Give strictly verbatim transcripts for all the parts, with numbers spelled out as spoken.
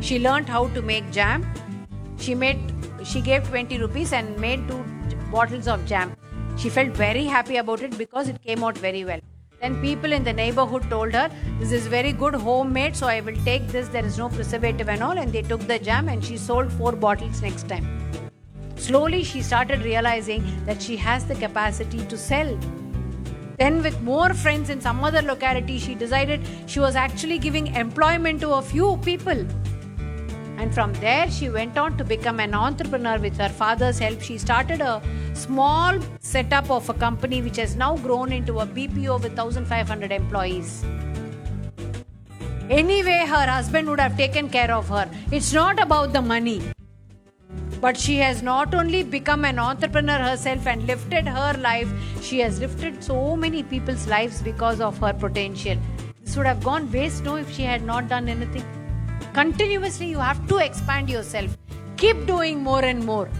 She learned how to make jam. She made, she gave twenty rupees and made two bottles of jam. She felt very happy about it because it came out very well. Then people in the neighborhood told her, this is very good homemade, so I will take this, there is no preservative and all, and they took the jam and she sold four bottles next time. Slowly she started realizing that she has the capacity to sell. Then with more friends in some other locality, she decided she was actually giving employment to a few people. And from there, she went on to become an entrepreneur with her father's help. She started a small setup of a company which has now grown into a B P O with one thousand five hundred employees. Anyway, her husband would have taken care of her. It's not about the money. But she has not only become an entrepreneur herself and lifted her life, she has lifted so many people's lives because of her potential. This would have gone waste, no, if she had not done anything. Continuously, you have to expand yourself. Keep doing more and more.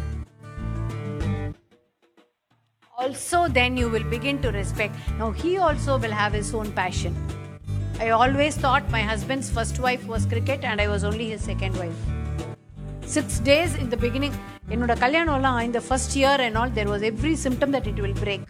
Also, then you will begin to respect. Now, he also will have his own passion. I always thought my husband's first wife was cricket and I was only his second wife. Six days in the beginning, in the first year and all, there was every symptom that it will break.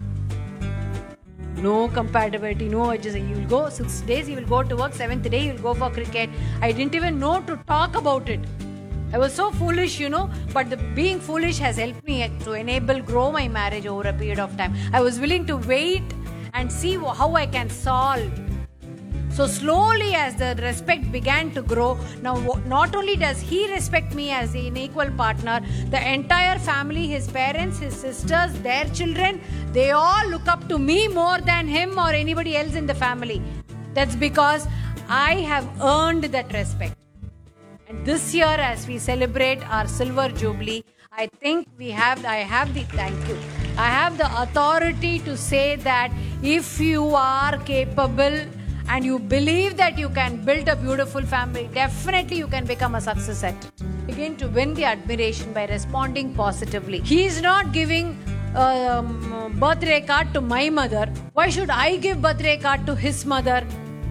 No compatibility, no adjustment. You will go six days, you will go to work, seventh day, you will go for cricket. I didn't even know to talk about it. I was so foolish, you know, but the being foolish has helped me to enable, grow my marriage over a period of time. I was willing to wait and see how I can solve. So slowly as the respect began to grow, now not only does he respect me as an equal partner, the entire family, his parents, his sisters, their children, they all look up to me more than him or anybody else in the family. That's because I have earned that respect. And this year as we celebrate our silver jubilee, I think we have, I have the, thank you, I have the authority to say that if you are capable and you believe that you can build a beautiful family, definitely you can become a success at it. Begin to win the admiration by responding positively. He is not giving a um, birthday card to my mother. Why should I give birthday card to his mother?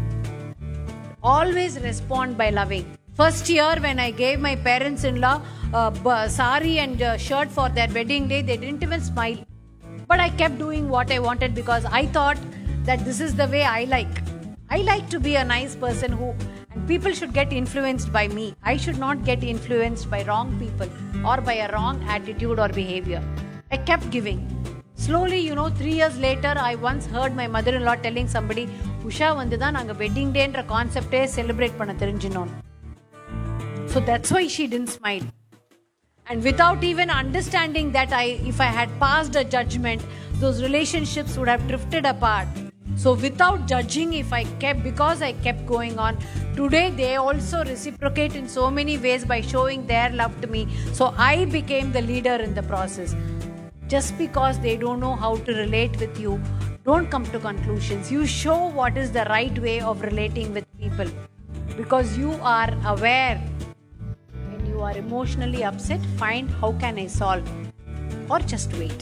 Always respond by loving. First year when I gave my parents-in-law a sari and a shirt for their wedding day, they didn't even smile. But I kept doing what I wanted because I thought that this is the way I like. I like to be a nice person who, and people should get influenced by me. I should not get influenced by wrong people or by a wrong attitude or behavior. I kept giving. Slowly, you know, three years later, I once heard my mother-in-law telling somebody, Usha vandudha naanga wedding day endra concept e celebrate panna therinjinom. So that's why she didn't smile. And without even understanding that I, if I had passed a judgment, those relationships would have drifted apart. So without judging, if I kept, because I kept going on, today they also reciprocate in so many ways by showing their love to me. So I became the leader in the process. Just because they don't know how to relate with you, don't come to conclusions. You show what is the right way of relating with people. Because you are aware. When you are emotionally upset, find how can I solve. Or just wait.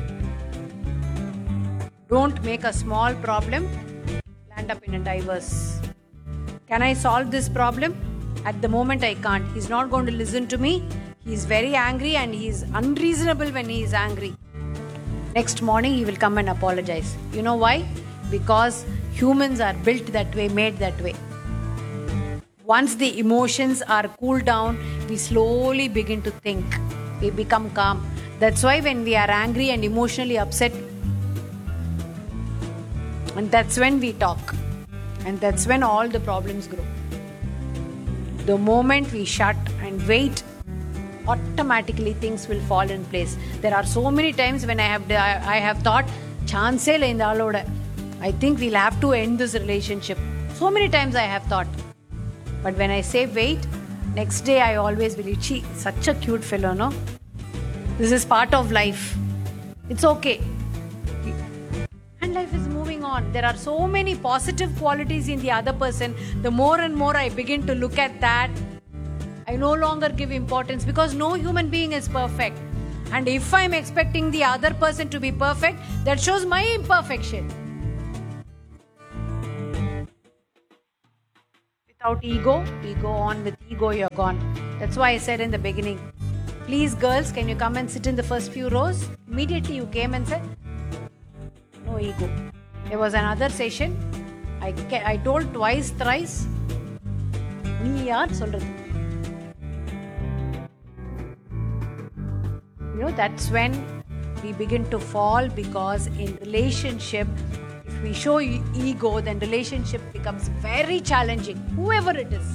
Don't make a small problem, land up in a diverse. Can I solve this problem? At the moment I can't. He's not going to listen to me. He's very angry and he's unreasonable when he is angry. Next morning he will come and apologize. You know why? Because humans are built that way, made that way. Once the emotions are cooled down, we slowly begin to think. We become calm. That's why when we are angry and emotionally upset, and that's when we talk. And that's when all the problems grow. The moment we shut and wait, automatically things will fall in place. There are so many times when I have I have thought, chance la inda aloda. I think we'll have to end this relationship. So many times I have thought. But when I say wait, next day I always believe, gee, such a cute fellow, no? This is part of life. It's okay. And life is moving on. There are so many positive qualities in the other person. The more and more I begin to look at that, I no longer give importance because no human being is perfect. And if I'm expecting the other person to be perfect, that shows my imperfection. With Without ego, we go on. With ego, you're gone. That's why I said in the beginning, please girls, can you come and sit in the first few rows? Immediately you came and said, no ego. There was another session. I, I told twice, thrice, நீ யார் சொல்றது? You know, that's when we begin to fall, because in relationship, if we show ego, then relationship becomes very challenging, whoever it is.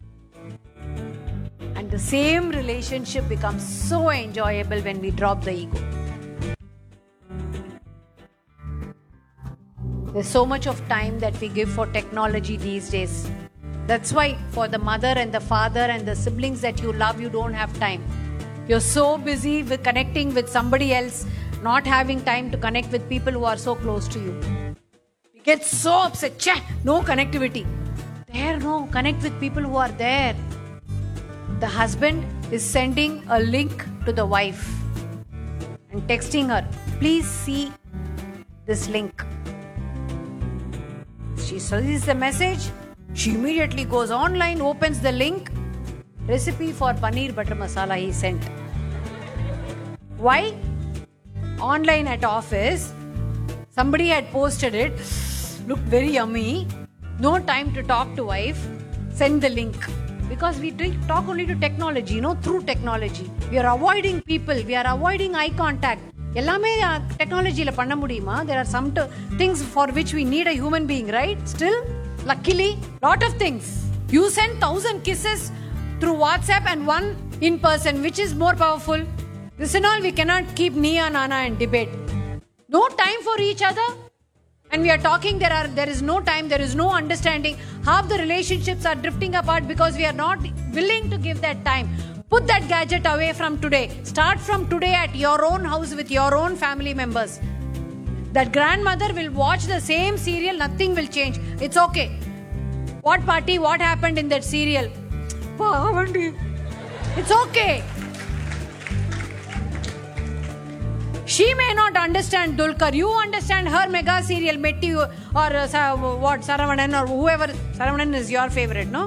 And the same relationship becomes so enjoyable when we drop the ego. There's so much of time that we give for technology these days. That's why for the mother and the father and the siblings that you love, you don't have time. You're so busy with connecting with somebody else, not having time to connect with people who are so close to you. You get so upset. Cheh, no connectivity. There, no. Connect with people who are there. The husband is sending a link to the wife and texting her, please see this link. She sees the message. She immediately goes online, opens the link. Recipe for paneer butter masala he sent. Why? Online at office, somebody had posted it. Looked very yummy. No time to talk to wife. Send the link. Because we talk only to technology, you know, through technology. We are avoiding people. We are avoiding eye contact. எல்லாமே டெக்னாலஜியில் பண்ண முடியுமா? There are some t- things for which we need a human being, right? Still, luckily, lot of things. You send thousand kisses through WhatsApp and one in person. Which is more powerful? This and all, we cannot keep Nia, Nana and debate. No time for each other. And we are talking, there are there is no time, there is no understanding. Half the relationships are drifting apart because we are not willing to give that time. Put that gadget away from today. Start from today at your own house with your own family members. That grandmother will watch the same serial, nothing will change. It's okay. What party, what happened in that serial? It's okay. She may not understand Dulquer. You understand her mega serial, Metti or uh, what, Saravanan or whoever. Saravanan is your favorite, no?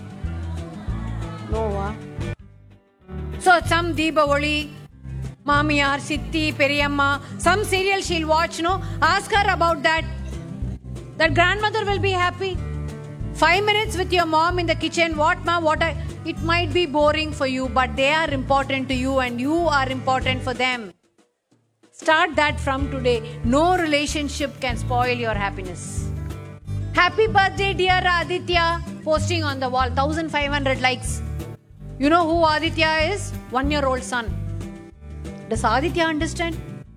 No, huh? So some Deepavali, Mamiyar, Sitti, Periyamma, some serial she'll watch, no? Ask her about that. That grandmother will be happy. Five minutes with your mom in the kitchen. What, ma? What? I, it might be boring for you, but they are important to you and you are important for them. Start that from today. No relationship can spoil your happiness. Happy birthday, dear Aditya. Posting on the wall. one thousand five hundred likes. You know who Aditya is? One-year-old son. Does Aditya understand?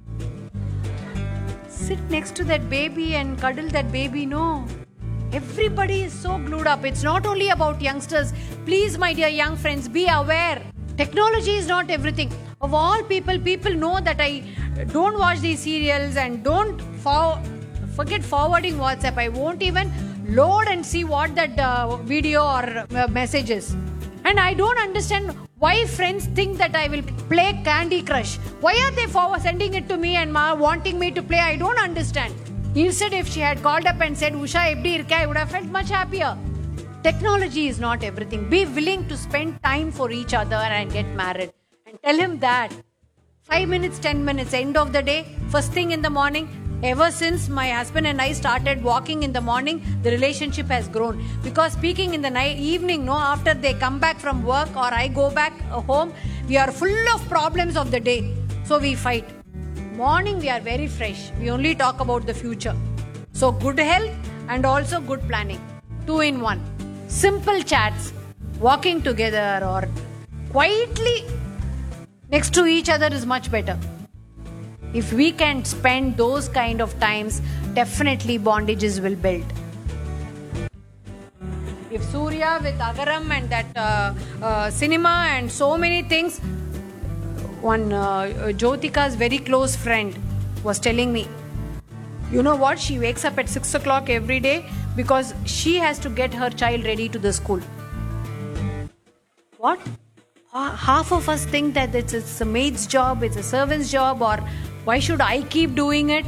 Sit next to that baby and cuddle that baby. No. Everybody is so glued up. It's not only about youngsters. Please, my dear young friends, be aware. Technology is not everything. Of all people, people know that I don't watch these serials and don't for- forget forwarding WhatsApp. I won't even load and see what that uh, video or uh, message is. And I don't understand why friends think that I will play Candy Crush. Why are they forward sending it to me and ma wanting me to play? I don't understand. Instead, if she had called up and said, Usha, ebdi irka, I would have felt much happier. Technology is not everything. Be willing to spend time for each other and get married. And tell him that. Five minutes, ten minutes, end of the day, first thing in the morning. Ever since my husband and I started walking in the morning, the relationship has grown. Because speaking in the night, evening, no, after they come back from work or I go back home, we are full of problems of the day. So we fight. Morning, we are very fresh. We only talk about the future. So good health and also good planning. Two in one. Simple chats, walking together or quietly next to each other is much better. If we can spend those kind of times, definitely bondages will build. If Surya with Agaram and that uh, uh, cinema and so many things, one uh, Jyotika's very close friend was telling me, you know what, she wakes up at six o'clock every day because she has to get her child ready to the school. What? Half of us think that it's, it's a maid's job, it's a servant's job, or why should I keep doing it?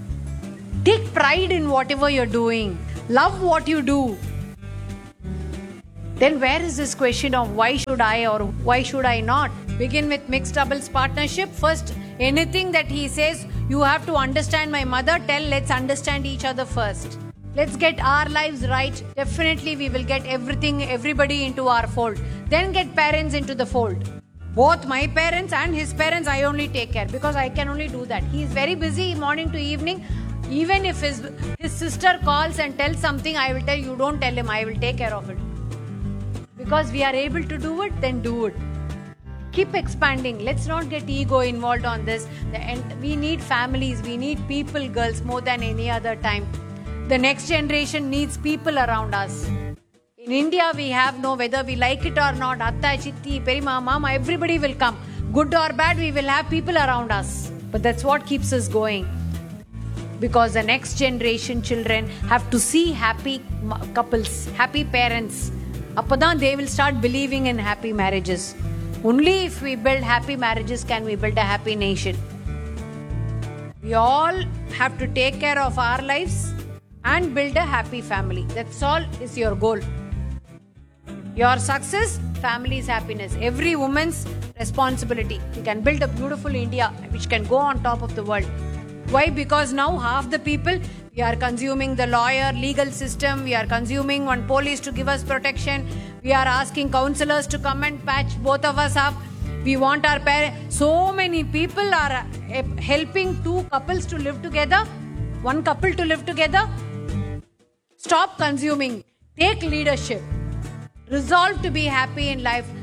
Take pride in whatever you're doing. Love what you do. Then where is this question of why should I or why should I not? Begin with mixed doubles partnership. First, anything that he says, you have to understand my mother, tell let's understand each other first. Let's get our lives right. Definitely we will get everything, everybody into our fold. Then get parents into the fold. Both my parents and his parents, I only take care because I can only do that. He is very busy morning to evening. Even if his, his sister calls and tells something, I will tell you, don't tell him, I will take care of it. Because we are able to do it, then do it. Keep expanding. Let's not get ego involved on this. We need families, we need people, girls, more than any other time. The next generation needs people around us. In India, we have no, whether we like it or not, Atta, Chitti, Perima, Mama, everybody will come. Good or bad, we will have people around us. But that's what keeps us going. Because the next generation children have to see happy couples, happy parents. Appadan they will start believing in happy marriages. Only if we build happy marriages can we build a happy nation. We all have to take care of our lives and build a happy family. That's all is your goal. Your success, family's happiness. Every woman's responsibility. We can build a beautiful India which can go on top of the world. Why? Because now half the people, we are consuming the lawyer, legal system. We are consuming one police to give us protection. We are asking counselors to come and patch both of us up. We want our parents. So many people are helping two couples to live together. One couple to live together. Stop consuming. Take leadership. Resolve to be happy in life.